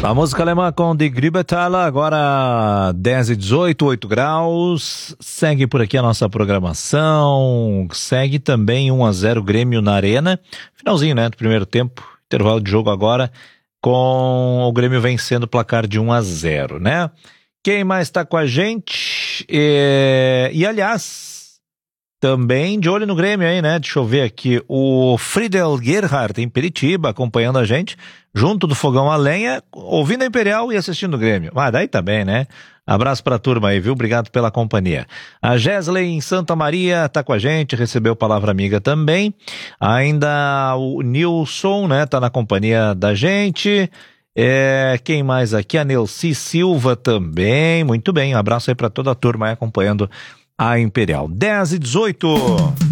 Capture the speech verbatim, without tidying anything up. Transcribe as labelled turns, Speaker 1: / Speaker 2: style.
Speaker 1: A música alemã com Die Grübetaler, agora dez e dezoito, oito graus. Segue por aqui a nossa programação. Segue também um a zero Grêmio na Arena. Finalzinho, né, do primeiro tempo. Intervalo de jogo agora, com o Grêmio vencendo o placar de um a zero, né? Quem mais está com a gente? E, e aliás, também de olho no Grêmio aí, né? Deixa eu ver aqui. O Friedel Gerhardt em Peritiba, acompanhando a gente, junto do Fogão a Lenha, ouvindo a Imperial e assistindo o Grêmio. Ah, daí tá bem, né? Abraço pra turma aí, viu? Obrigado pela companhia. A Gesley em Santa Maria tá com a gente, recebeu palavra amiga também. Ainda o Nilson, né? Tá na companhia da gente. É, quem mais aqui? A Nelci Silva também. Muito bem, um abraço aí pra toda a turma aí acompanhando a Imperial. dez e dezoito.